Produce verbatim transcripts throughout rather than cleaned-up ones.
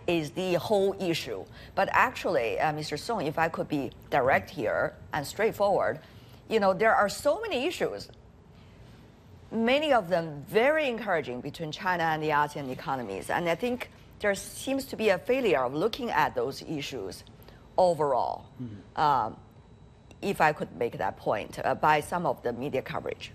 is the whole issue. But actually, uh, Mister Song, if I could be direct here and straightforward, you know, there are so many issues, many of them very encouraging between China and the ASEAN economies. And I think there seems to be a failure of looking at those issues overall, mm-hmm. um, if I could make that point, uh, by some of the media coverage.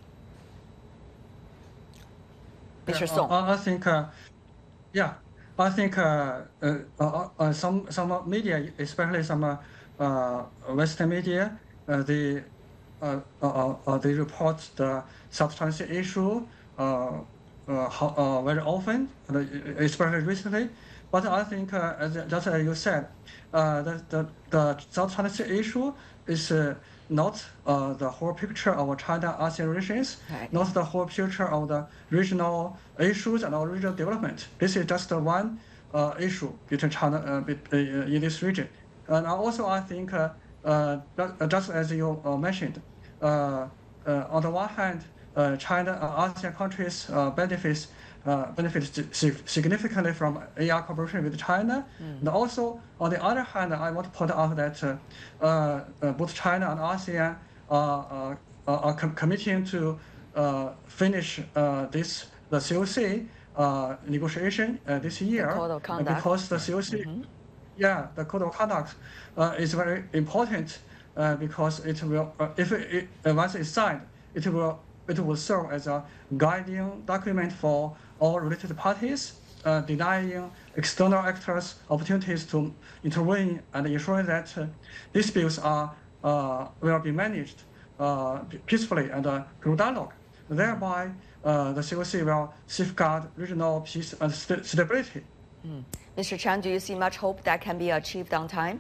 Mister Yeah, Song. I, I think, uh, yeah, I think uh, uh, uh, uh, some some media, especially some uh, uh, Western media, uh, they uh, uh, uh, they report the substantial issue uh, uh, how, uh, very often, especially recently. But I think, uh, as, just as you said, uh, the, the, the substantial issue is uh, not uh, the whole picture of China-ASEAN relations, right. Not the whole picture of the regional issues and regional development. This is just one uh, issue between China uh, be, uh, in this region. And also, I think, uh, uh, just as you uh, mentioned, uh, uh, on the one hand, uh, China and ASEAN countries uh, benefits uh, benefits significantly from A R cooperation with China. Mm. And also, on the other hand, I want to point out that uh, uh, both China and ASEAN are, uh, are com committing to uh, finish uh, this the C O C uh, negotiation uh, this year, the code of conduct. Because the C O C, mm-hmm. yeah, the code of conduct uh, is very important uh, because it will, uh, if it, it, once it's signed, it will it will serve as a guiding document for all related parties, uh, denying external actors opportunities to intervene and ensuring that uh, disputes are uh, will be managed uh, peacefully and uh, through dialogue. Thereby, uh, the C O C will safeguard regional peace and st stability. Mm. Mister Chan, do you see much hope that can be achieved on time?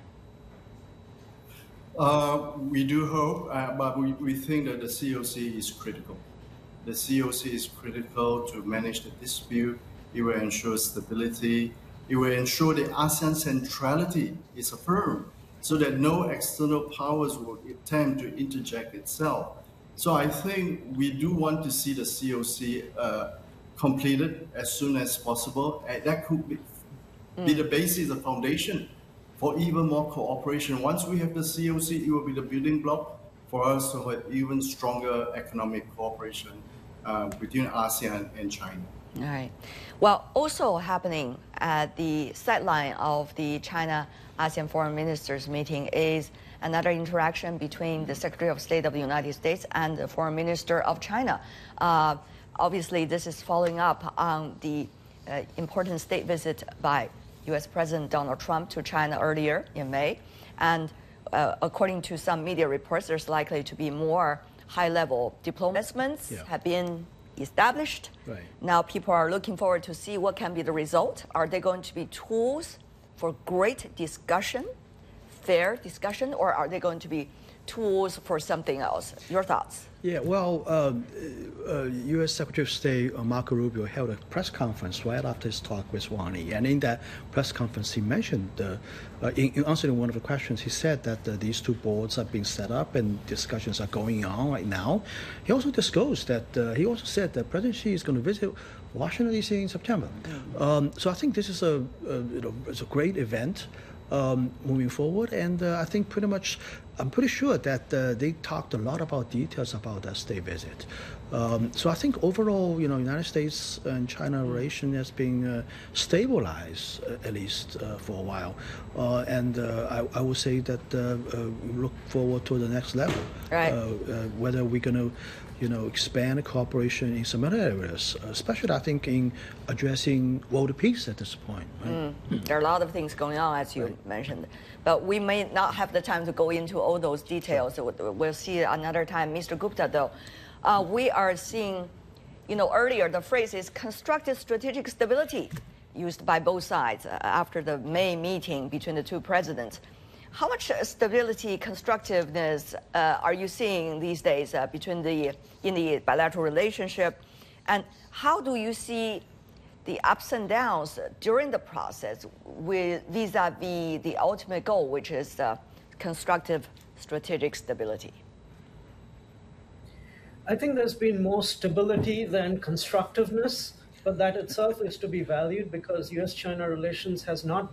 Uh, we do hope, uh, but we, we think that the C O C is critical. The C O C is critical to manage the dispute. It will ensure stability. It will ensure the ASEAN centrality is affirmed so that no external powers will attempt to interject itself. So I think we do want to see the C O C uh, completed as soon as possible. And that could be, mm. be the basis, the foundation for even more cooperation. Once we have the C O C, it will be the building block for us to have even stronger economic cooperation uh, between ASEAN and China. All right. Well, also happening at the sideline of the China-ASEAN Foreign Ministers meeting is another interaction between the Secretary of State of the United States and the Foreign Minister of China. Uh, obviously, this is following up on the uh, important state visit by U S President Donald Trump to China earlier in May. And uh, according to some media reports, there's likely to be more high-level diplomacies yeah. have been established. Right. Now people are looking forward to see what can be the result. Are they going to be tools for great discussion, fair discussion, or are they going to be tools for something else? Your thoughts? Yeah, well, uh, uh, U S Secretary of State uh, Marco Rubio held a press conference right after his talk with Wang Yi, and in that press conference he mentioned, uh, uh, in, in answering one of the questions, he said that uh, these two boards are being set up and discussions are going on right now. He also disclosed that, uh, he also said that President Xi is going to visit Washington, D C in September. Mm-hmm. um, so I think this is a, a, you know, it's a great event. Um, moving forward, and uh, I think pretty much, I'm pretty sure that uh, they talked a lot about details about that state visit. Um, so I think overall, you know, United States and China relation has been uh, stabilized uh, at least uh, for a while, uh, and uh, I, I would say that uh, uh, we look forward to the next level. Right. Uh, uh, whether we're going to, you know, expand cooperation in some other areas, especially I think in addressing world peace at this point. Right? Mm. Mm. There are a lot of things going on, as you right. mentioned, but we may not have the time to go into all those details. Sure. We'll see another time. Mister Gupta, though, uh, we are seeing, you know, earlier the phrase is constructive strategic stability used by both sides uh, after the May meeting between the two presidents. How much stability, constructiveness uh, are you seeing these days uh, between the in the bilateral relationship, and how do you see the ups and downs during the process with vis-a-vis the ultimate goal, which is uh, constructive strategic stability? I think there's been more stability than constructiveness, but that itself is to be valued because U S China relations has not